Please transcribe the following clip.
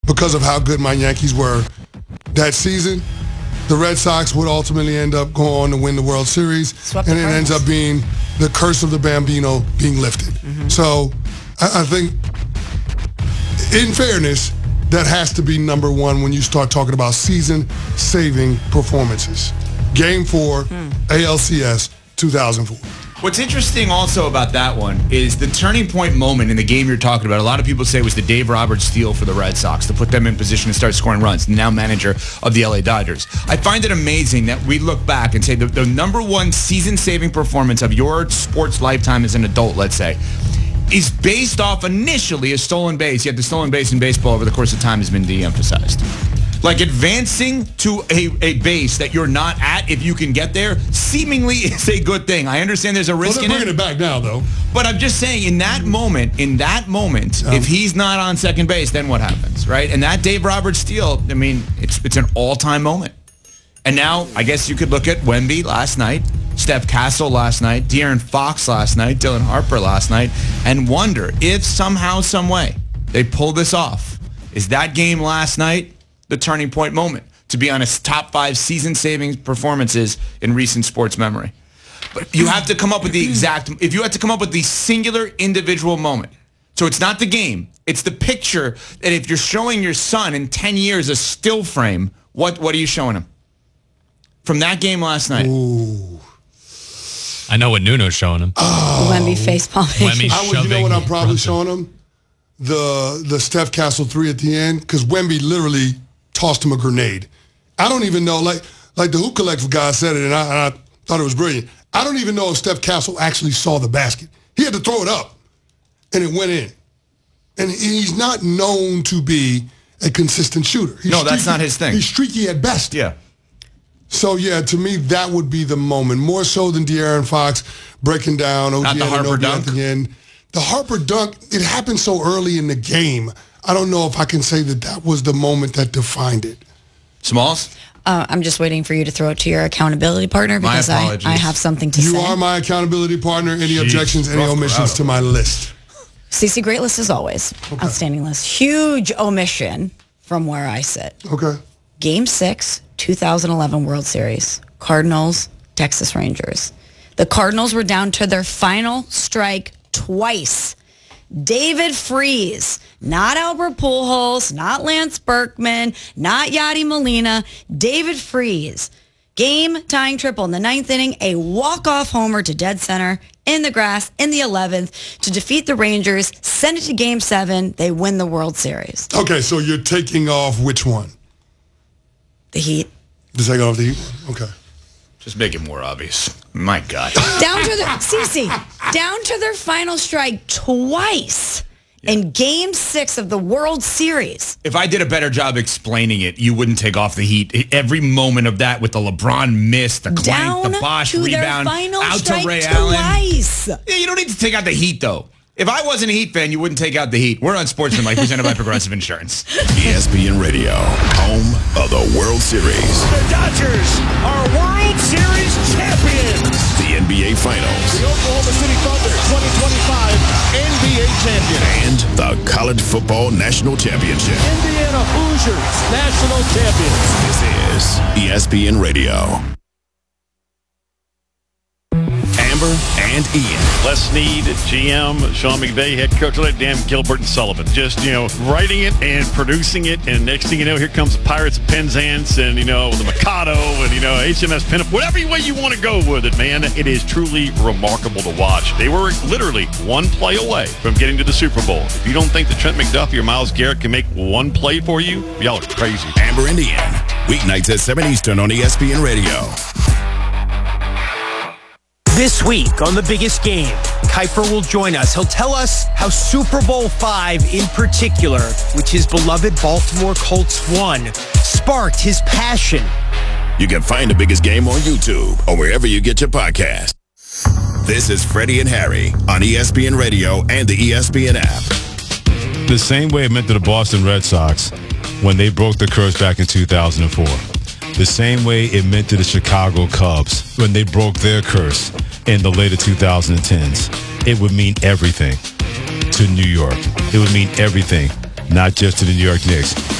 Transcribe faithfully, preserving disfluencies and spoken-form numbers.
because of how good my Yankees were that season, the Red Sox would ultimately end up going on to win the World Series, Swept and the it ends up being the curse of the Bambino being lifted. Mm-hmm. So I, I think, in fairness, that has to be number one when you start talking about season-saving performances. Game four, mm. A L C S, two thousand four. What's interesting also about that one is the turning point moment in the game you're talking about. A lot of people say it was the Dave Roberts steal for the Red Sox to put them in position to start scoring runs, now manager of the L A Dodgers. I find it amazing that we look back and say the, the number one season-saving performance of your sports lifetime as an adult, let's say, is based off initially a stolen base, yet the stolen base in baseball over the course of time has been de-emphasized. Like advancing to a, a base that you're not at, if you can get there, seemingly is a good thing. I understand there's a risk well, in it. They're bringing it back now, though. But I'm just saying, in that moment, in that moment, um, if he's not on second base, then what happens, right? And that Dave Roberts steal, I mean, it's it's an all-time moment. And now, I guess you could look at Wemby last night, Steph Castle last night, De'Aaron Fox last night, Dylan Harper last night, and wonder if somehow, some way, they pull this off. Is that game last night the turning point moment to be on his top five season-saving performances in recent sports memory? But you have to come up with the exact, if you had to come up with the singular individual moment. So it's not the game. It's the picture that if you're showing your son in ten years a still frame, what, what are you showing him? From that game last night. Ooh. I know what Nuno's showing him. Oh. Wemby facepalming. Wemby I would, you know what I'm probably showing him? The the Steph Castle three at the end, because Wemby literally tossed him a grenade. I don't even know, like like the Hoop Collective guy said it, and I, and I thought it was brilliant. I don't even know if Steph Castle actually saw the basket. He had to throw it up, and it went in. And he's not known to be a consistent shooter. He's no, streaky. That's not his thing. He's streaky at best. Yeah. So, yeah, to me, that would be the moment. More so than De'Aaron Fox breaking down O G Not the Harper Anunoby dunk. at the end. The Harper dunk, it happened so early in the game. I don't know if I can say that that was the moment that defined it. Smalls? Uh, I'm just waiting for you to throw it to your accountability partner because My I, apologies. I have something to You say. are my accountability partner. Any Jeez. objections, any Rough omissions crowd. to my list? Cece, great list as always. Okay. Outstanding list. Huge omission from where I sit. Okay. Game six, two thousand eleven World Series. Cardinals, Texas Rangers. The Cardinals were down to their final strike twice. David Freese, not Albert Pujols, not Lance Berkman, not Yadi Molina. David Freese. Game-tying triple in the ninth inning, a walk-off homer to dead center in the grass in the eleventh to defeat the Rangers, send it to Game seven. They win the World Series. Okay, so you're taking off which one? The Heat. The second off the Heat? Okay. Just make it more obvious. My God. Down to their, Cece, down to their final strike twice yeah. in Game six of the World Series. If I did a better job explaining it, you wouldn't take off the Heat. Every moment of that with the LeBron miss, the clank, down the Bosch to rebound, their final out strike to Ray twice. Allen. Yeah, you don't need to take out the Heat, though. If I wasn't a Heat fan, you wouldn't take out the Heat. We're Unsportsmanlike, presented by Progressive Insurance. E S P N Radio, home of the World Series. The Dodgers are World Series champions. The N B A Finals. The Oklahoma City Thunder twenty twenty-five N B A champions. And the College Football National Championship. Indiana Hoosiers national champions. This is E S P N Radio. Amber and Ian. Les Snead, G M, Sean McVay, head coach, Dan Gilbert and Sullivan. Just, you know, writing it and producing it, and next thing you know, here comes the Pirates of Penzance and, you know, the Mikado and, you know, H M S Pinup. Whatever way you want to go with it, man, it is truly remarkable to watch. They were literally one play away from getting to the Super Bowl. If you don't think that Trent McDuffie or Myles Garrett can make one play for you, y'all are crazy. Amber and Ian, weeknights at seven Eastern on E S P N Radio. This week on The Biggest Game, Kuiper will join us. He'll tell us how Super Bowl five in particular, which his beloved Baltimore Colts won, sparked his passion. You can find The Biggest Game on YouTube or wherever you get your podcast. This is Freddie and Harry on E S P N Radio and the E S P N app. The same way it meant to the Boston Red Sox when they broke the curse back in two thousand four. The same way it meant to the Chicago Cubs when they broke their curse in the later two thousand tens. It would mean everything to New York. It would mean everything, not just to the New York Knicks.